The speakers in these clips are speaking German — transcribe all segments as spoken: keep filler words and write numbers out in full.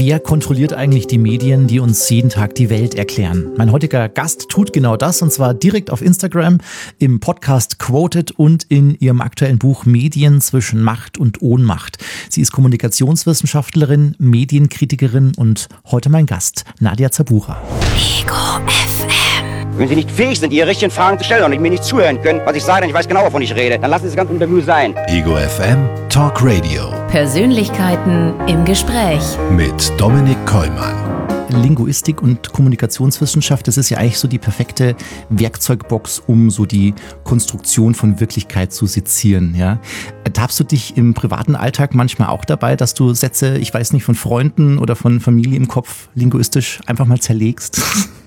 Wer kontrolliert eigentlich die Medien, die uns jeden Tag die Welt erklären? Mein heutiger Gast tut genau das, und zwar direkt auf Instagram, im Podcast Quoted und in ihrem aktuellen Buch Medien zwischen Macht und Ohnmacht. Sie ist Kommunikationswissenschaftlerin, Medienkritikerin und heute mein Gast, Nadia Zabura. Ego F M. Wenn Sie nicht fähig sind, Ihre richtigen Fragen zu stellen und mir nicht zuhören können, was ich sage, denn ich weiß genau, wovon ich rede, dann lassen Sie das ganze Interview sein. Ego F M Talk Radio. Persönlichkeiten im Gespräch. Mit Dominik Kollmann. Linguistik und Kommunikationswissenschaft, das ist ja eigentlich so die perfekte Werkzeugbox, um so die Konstruktion von Wirklichkeit zu sezieren. Ja? Ertappst du dich im privaten Alltag manchmal auch dabei, dass du Sätze, ich weiß nicht, von Freunden oder von Familie im Kopf linguistisch einfach mal zerlegst?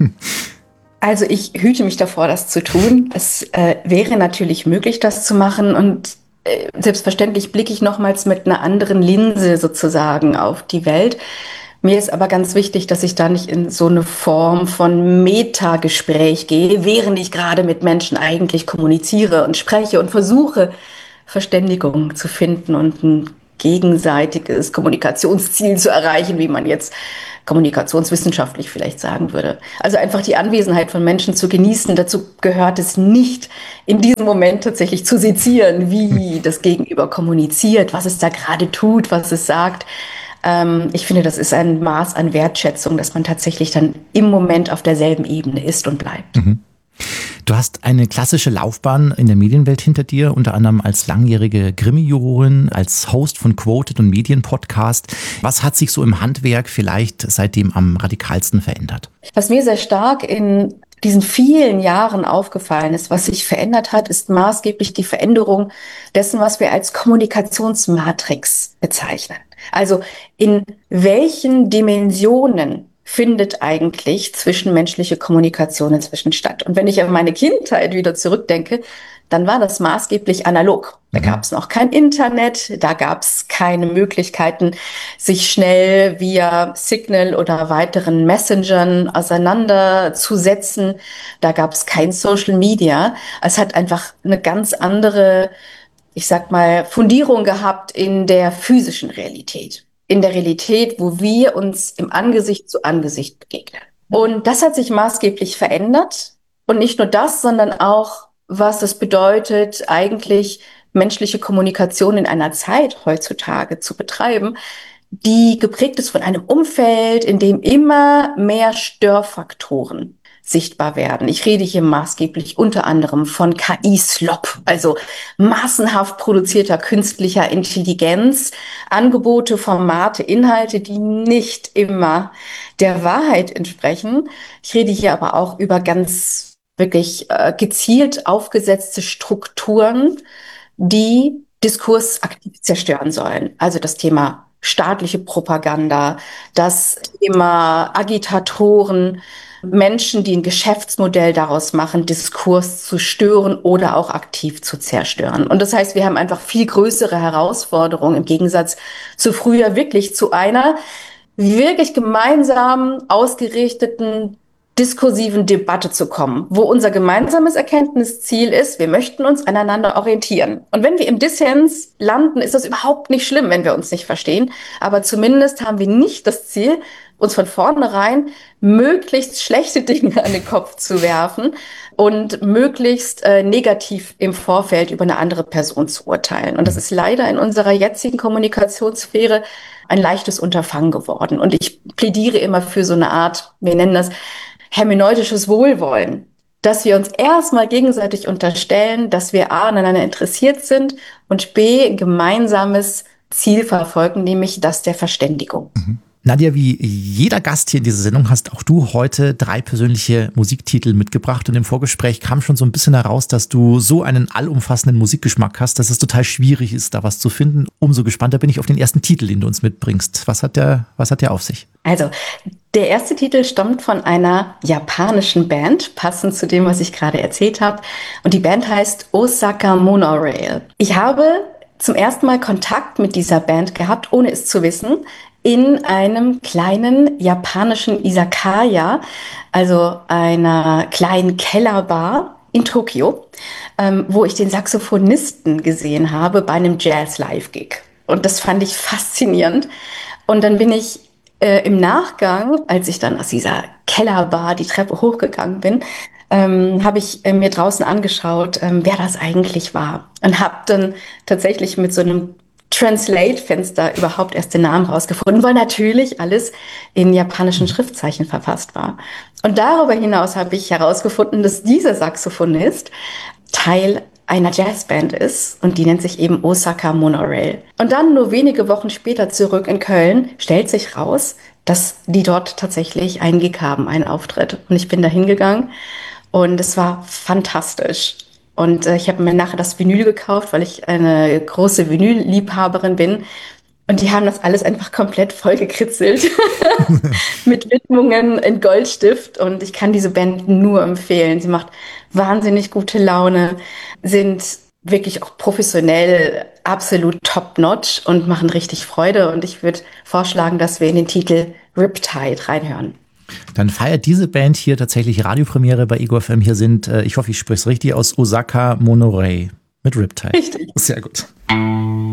Also ich hüte mich davor, das zu tun. Es äh, wäre natürlich möglich, das zu machen, und äh, selbstverständlich blicke ich nochmals mit einer anderen Linse sozusagen auf die Welt. Mir ist aber ganz wichtig, dass ich da nicht in so eine Form von Metagespräch gehe, während ich gerade mit Menschen eigentlich kommuniziere und spreche und versuche, Verständigung zu finden und ein gegenseitiges Kommunikationsziel zu erreichen, wie man jetzt kommunikationswissenschaftlich vielleicht sagen würde. Also einfach die Anwesenheit von Menschen zu genießen. Dazu gehört es nicht, in diesem Moment tatsächlich zu sezieren, wie das Gegenüber kommuniziert, was es da gerade tut, was es sagt. Ähm, ich finde, das ist ein Maß an Wertschätzung, dass man tatsächlich dann im Moment auf derselben Ebene ist und bleibt. Mhm. Du hast eine klassische Laufbahn in der Medienwelt hinter dir, unter anderem als langjährige Grimme-Jurorin, als Host von Quoted und Medienpodcast. Was hat sich so im Handwerk vielleicht seitdem am radikalsten verändert? Was mir sehr stark in diesen vielen Jahren aufgefallen ist, was sich verändert hat, ist maßgeblich die Veränderung dessen, was wir als Kommunikationsmatrix bezeichnen. Also in welchen Dimensionen findet eigentlich zwischenmenschliche Kommunikation inzwischen statt? Und wenn ich an meine Kindheit wieder zurückdenke, dann war das maßgeblich analog. Da gab es noch kein Internet, da gab es keine Möglichkeiten, sich schnell via Signal oder weiteren Messengern auseinanderzusetzen. Da gab es kein Social Media. Es hat einfach eine ganz andere, ich sag mal, Fundierung gehabt in der physischen Realität. In der Realität, wo wir uns im Angesicht zu Angesicht begegnen. Und das hat sich maßgeblich verändert. Und nicht nur das, sondern auch, was es bedeutet, eigentlich menschliche Kommunikation in einer Zeit heutzutage zu betreiben, die geprägt ist von einem Umfeld, in dem immer mehr Störfaktoren sichtbar werden. Ich rede hier maßgeblich unter anderem von K I-Slop, also massenhaft produzierter künstlicher Intelligenz, Angebote, Formate, Inhalte, die nicht immer der Wahrheit entsprechen. Ich rede hier aber auch über ganz wirklich äh, gezielt aufgesetzte Strukturen, die Diskurs aktiv zerstören sollen. Also das Thema staatliche Propaganda, das Thema Agitatoren, Menschen, die ein Geschäftsmodell daraus machen, Diskurs zu stören oder auch aktiv zu zerstören. Und das heißt, wir haben einfach viel größere Herausforderungen im Gegensatz zu früher, wirklich zu einer wirklich gemeinsam ausgerichteten diskursiven Debatte zu kommen, wo unser gemeinsames Erkenntnisziel ist, wir möchten uns aneinander orientieren. Und wenn wir im Dissens landen, ist das überhaupt nicht schlimm, wenn wir uns nicht verstehen. Aber zumindest haben wir nicht das Ziel, uns von vornherein möglichst schlechte Dinge an den Kopf zu werfen und möglichst äh, negativ im Vorfeld über eine andere Person zu urteilen. Und das ist leider in unserer jetzigen Kommunikationssphäre ein leichtes Unterfangen geworden. Und ich plädiere immer für so eine Art, wir nennen das hermeneutisches Wohlwollen, dass wir uns erstmal gegenseitig unterstellen, dass wir A, aneinander interessiert sind und B, ein gemeinsames Ziel verfolgen, nämlich das der Verständigung. Mhm. Nadia, wie jeder Gast hier in dieser Sendung hast auch du heute drei persönliche Musiktitel mitgebracht, und im Vorgespräch kam schon so ein bisschen heraus, dass du so einen allumfassenden Musikgeschmack hast, dass es total schwierig ist, da was zu finden. Umso gespannter bin ich auf den ersten Titel, den du uns mitbringst. Was hat der, was hat der auf sich? Also, der erste Titel stammt von einer japanischen Band, passend zu dem, was ich gerade erzählt habe. Und die Band heißt Osaka Monorail. Ich habe zum ersten Mal Kontakt mit dieser Band gehabt, ohne es zu wissen, in einem kleinen japanischen Izakaya, also einer kleinen Kellerbar in Tokio, ähm, wo ich den Saxophonisten gesehen habe bei einem Jazz-Live-Gig. Und das fand ich faszinierend. Und dann bin ich äh, im Nachgang, als ich dann aus dieser Kellerbar die Treppe hochgegangen bin, ähm, habe ich äh, mir draußen angeschaut, ähm, wer das eigentlich war. Und habe dann tatsächlich mit so einem Translate-Fenster überhaupt erst den Namen rausgefunden, weil natürlich alles in japanischen Schriftzeichen verfasst war. Und darüber hinaus habe ich herausgefunden, dass dieser Saxophonist Teil einer Jazzband ist und die nennt sich eben Osaka Monorail. Und dann nur wenige Wochen später zurück in Köln stellt sich raus, dass die dort tatsächlich einen Gig haben, einen Auftritt. Und ich bin da hingegangen und es war fantastisch. Und äh, ich habe mir nachher das Vinyl gekauft, weil ich eine große Vinyl-Liebhaberin bin. Und die haben das alles einfach komplett vollgekritzelt mit Widmungen in Goldstift. Und ich kann diese Band nur empfehlen. Sie macht wahnsinnig gute Laune, sind wirklich auch professionell absolut top-notch und machen richtig Freude. Und ich würde vorschlagen, dass wir in den Titel Riptide reinhören. Dann feiert diese Band hier tatsächlich Radiopremiere bei Ego F M. Hier sind, äh, ich hoffe, ich spreche es richtig aus, Osaka Monorail mit Riptide. Richtig. Sehr gut.